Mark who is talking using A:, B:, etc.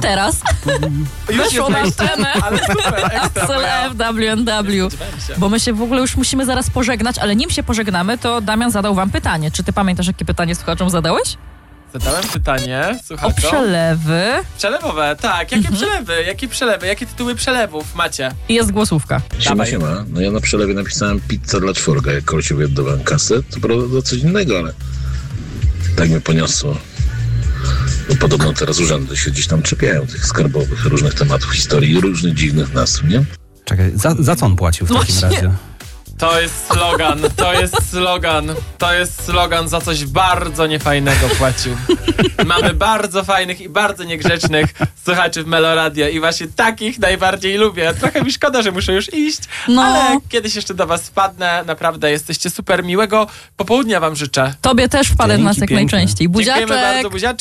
A: teraz weszło na antenę
B: Ale super, ekstra.
A: FWNW. Bo my się w ogóle już musimy zaraz pożegnać, ale nim się pożegnamy, to Damian zadał wam pytanie. Czy ty pamiętasz, jakie pytanie słuchaczom zadałeś?
B: Zadałem pytanie,
A: O
B: słuchajcie.
A: przelewy.
B: Przelewowe, tak. Jakie przelewy? Jakie przelewy? Jakie tytuły przelewów macie?
A: I jest głosówka.
C: Siema. No ja na przelewie napisałem pizza dla 4, jak kolesiowi oddawałem kasę. To prawda coś innego, ale tak mnie poniosło. Bo podobno teraz urzędy się gdzieś tam czepiają tych skarbowych, różnych tematów historii, różnych dziwnych nazw, nie?
D: Czekaj, za co on płacił w takim
A: Właśnie.
D: razie?
B: To jest slogan, za coś bardzo niefajnego płacił. Mamy bardzo fajnych i bardzo niegrzecznych słuchaczy w Meloradio i właśnie takich najbardziej lubię. Trochę mi szkoda, że muszę już iść,
A: No.
B: ale kiedyś jeszcze do was wpadnę. Naprawdę jesteście super, miłego popołudnia wam życzę.
A: Tobie też wpadę
D: Dzięki
A: nas jak
D: piękne.
A: najczęściej.
B: Dziękujemy
A: Buziaczek!
B: bardzo, buziaczek.